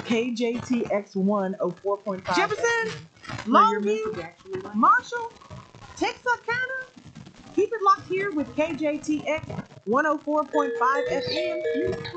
KJTX 104.5. Jefferson, Where your Longview, message actually went. Marshall, Texarkana. Keep it locked here with KJTX 104.5 FM.